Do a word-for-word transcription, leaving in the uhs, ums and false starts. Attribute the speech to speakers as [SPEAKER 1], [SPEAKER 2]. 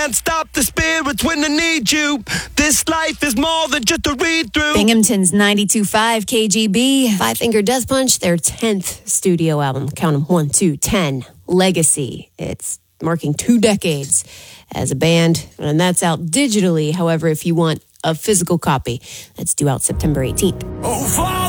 [SPEAKER 1] Can't stop the spirits when they need you. This life is more than just a read-through.
[SPEAKER 2] Binghamton's ninety-two point five K G B. Five Finger Death Punch, their tenth studio album. Count them, one, two, ten. Legacy. It's marking two decades as a band, and that's out digitally. However, if you want a physical copy, that's due out September eighteenth.
[SPEAKER 1] Oh, Father!